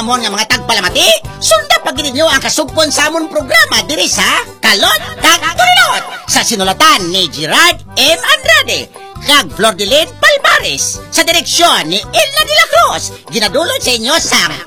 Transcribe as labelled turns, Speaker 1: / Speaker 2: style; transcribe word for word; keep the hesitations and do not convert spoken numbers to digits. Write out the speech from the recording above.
Speaker 1: amon nga mga tagpalamati, sunda pag ninyo ang kasugpon sa amon programa diri sa Kalot kag Tulinot sa sinulatan ni Gerard M. Andrade kag Flor de Lin Palmares sa direksyon ni Elna de la Cruz. Ginadulod sa inyo sa